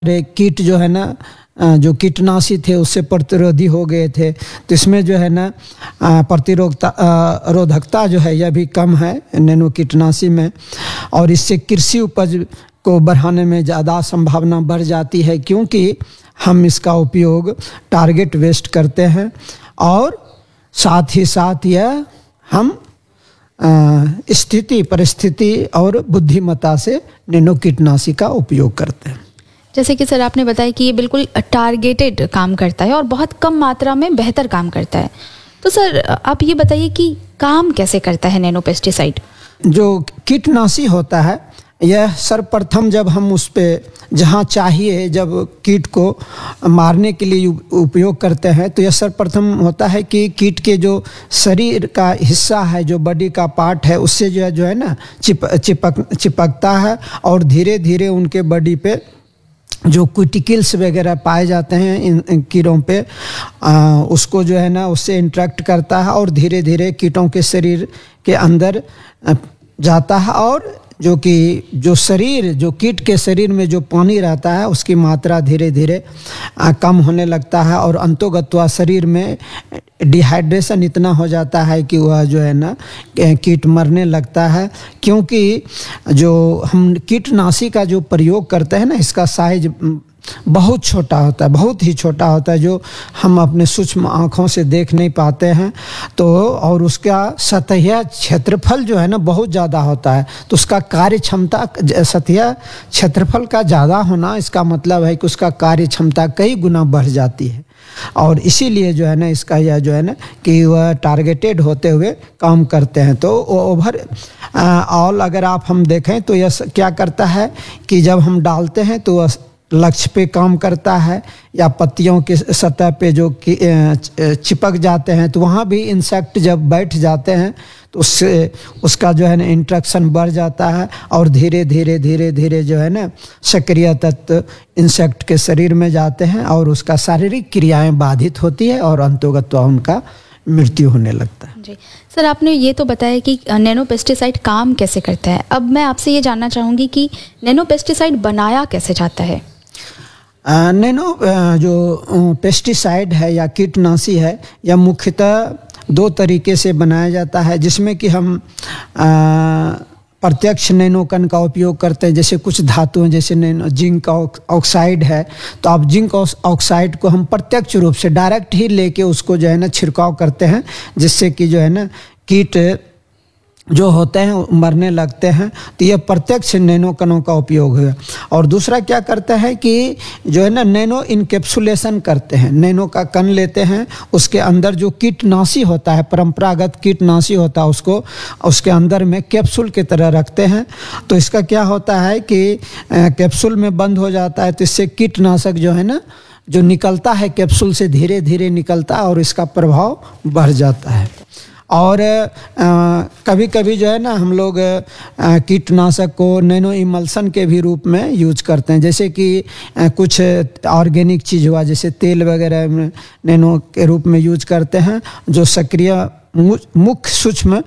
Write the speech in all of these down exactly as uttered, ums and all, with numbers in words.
कीट जो है ना जो कीटनाशी थे उससे प्रतिरोधी हो गए थे, तो इसमें जो है ना प्रतिरोधकता रोधकता जो है यह भी कम है नैनो कीटनाशी में, और इससे कृषि उपज को बढ़ाने में ज़्यादा संभावना बढ़ जाती है, क्योंकि हम इसका उपयोग टारगेट वेस्ट करते हैं और साथ ही साथ यह हम स्थिति परिस्थिति और बुद्धिमत्ता से नैनो कीटनाशी का उपयोग करते हैं। जैसे कि सर आपने बताया कि ये बिल्कुल टारगेटेड काम करता है और बहुत कम मात्रा में बेहतर काम करता है, तो सर आप ये बताइए कि काम कैसे करता है नैनो पेस्टिसाइड? जो कीटनाशी होता है यह सर्वप्रथम जब हम उस पे जहाँ चाहिए जब कीट को मारने के लिए उपयोग करते हैं, तो यह सर्वप्रथम होता है कि कीट के जो शरीर का हिस्सा है, जो बॉडी का पार्ट है, उससे जो है जो है ना चिप चिपक चिपकता है और धीरे धीरे उनके बॉडी पे जो क्यूटिकल्स वगैरह पाए जाते हैं इन, इन कीड़ों पे आ, उसको जो है ना उससे इंटरेक्ट करता है और धीरे धीरे कीटों के शरीर के अंदर जाता है, और जो कि जो शरीर जो कीट के शरीर में जो पानी रहता है उसकी मात्रा धीरे धीरे कम होने लगता है, और अंतोगत्वा शरीर में डिहाइड्रेशन इतना हो जाता है कि वह जो है ना कीट मरने लगता है। क्योंकि जो हम कीटनाशी का जो प्रयोग करते हैं ना, इसका साइज बहुत छोटा होता है, बहुत ही छोटा होता है, जो हम अपने सूक्ष्म आँखों से देख नहीं पाते हैं, तो और उसका सतह क्षेत्रफल जो है ना बहुत ज़्यादा होता है, तो उसका कार्य क्षमता सतह क्षेत्रफल का ज़्यादा होना इसका मतलब है कि उसका कार्य क्षमता कई गुना बढ़ जाती है, और इसीलिए जो है ना इसका यह जो है ना कि वह टारगेटेड होते हुए काम करते हैं। तो ओवर ऑल अगर आप हम देखें तो यह क्या करता है कि जब हम डालते हैं तो वह लक्ष्य पे काम करता है, या पत्तियों के सतह पे जो चिपक जाते हैं तो वहाँ भी इंसेक्ट जब बैठ जाते हैं तो उससे उसका जो है ना इंट्रैक्शन बढ़ जाता है, और धीरे धीरे धीरे धीरे जो है ना सक्रिय तत्व इंसेक्ट के शरीर में जाते हैं और उसका शारीरिक क्रियाएं बाधित होती है और अंतोगत्वा उनका मृत्यु होने लगता है। जी सर, आपने ये तो बताया कि नैनो पेस्टिसाइड काम कैसे करता है। अब मैं आपसे ये जानना चाहूँगी कि नैनो पेस्टिसाइड बनाया कैसे जाता है? आ, नैनो आ, जो पेस्टिसाइड है या कीटनाशी है, यह मुख्यतः दो तरीके से बनाया जाता है, जिसमें कि हम प्रत्यक्ष नैनो कण का उपयोग करते हैं। जैसे कुछ धातुएं जैसे नैनो जिंक ऑक्साइड है, तो आप जिंक ऑक्साइड को हम प्रत्यक्ष रूप से डायरेक्ट ही लेके उसको जो है ना छिड़काव करते हैं, जिससे कि जो है ना कीट जो होते हैं मरने लगते हैं। तो यह प्रत्यक्ष नैनो कणों का उपयोग है। और दूसरा क्या करते हैं कि जो है ना नैनो इनकेप्सुलेशन करते हैं, नैनो का कण लेते हैं, उसके अंदर जो कीटनाशी होता है, परंपरागत कीटनाशी होता है, उसको उसके अंदर में कैप्सूल की तरह रखते हैं। तो इसका क्या होता है कि कैप्सूल में बंद हो जाता है, तो इससे कीटनाशक जो है ना जो निकलता है कैप्सूल से धीरे धीरे निकलता है और इसका प्रभाव बढ़ जाता है। और आ, कभी कभी जो है ना हम लोग कीटनाशक को नैनो इमल्सन के भी रूप में यूज करते हैं। जैसे कि आ, कुछ ऑर्गेनिक चीज़ हुआ, जैसे तेल वगैरह में नैनो के रूप में यूज करते हैं, जो सक्रिय मुख्य सूक्ष्म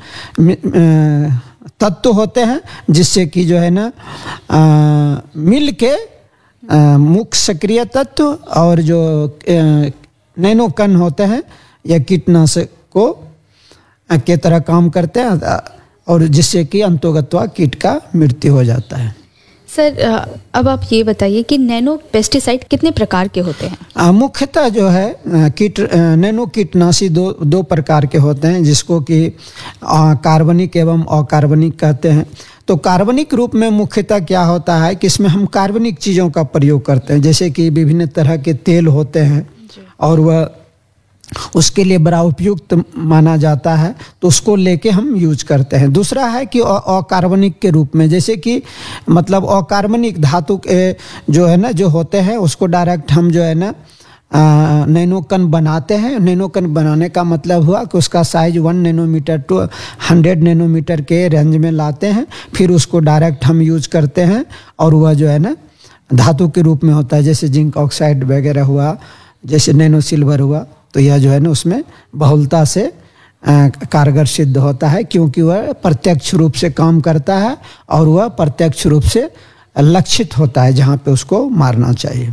तत्व होते हैं, जिससे कि जो है ना आ, मिल के मुख्य सक्रिय तत्व और जो नैनो कण होते हैं या कीटनाशक को के तरह काम करते हैं, और जिससे कि अंतोगत्वा कीट का मृत्यु हो जाता है। सर अब आप ये बताइए कि नैनो पेस्टिसाइड कितने प्रकार के होते हैं? मुख्यतः जो है कीट नैनो कीटनाशी दो दो प्रकार के होते हैं, जिसको कि कार्बनिक एवं अकार्बनिक कहते हैं। तो कार्बनिक रूप में मुख्यतः क्या होता है कि इसमें हम कार्बनिक चीज़ों का प्रयोग करते हैं, जैसे कि विभिन्न तरह के तेल होते हैं और वह उसके लिए बड़ा उपयुक्त माना जाता है, तो उसको लेके हम यूज करते हैं। दूसरा है कि अकार्बनिक के रूप में, जैसे कि मतलब अकार्बनिक धातु के जो है ना जो होते हैं उसको डायरेक्ट हम जो है ना नैनो कण बनाते हैं। नैनो कण बनाने का मतलब हुआ कि उसका size one nanometre two hundred nanometre के रेंज में लाते हैं, फिर उसको डायरेक्ट हम यूज करते हैं और वह जो है ना धातु के रूप में होता है, जैसे जिंक ऑक्साइड वगैरह हुआ, जैसे नैनो सिल्वर हुआ। तो यह जो है ना उसमें बहुलता से कारगर सिद्ध होता है, क्योंकि वह प्रत्यक्ष रूप से काम करता है और वह प्रत्यक्ष रूप से लक्षित होता है जहाँ पे उसको मारना चाहिए।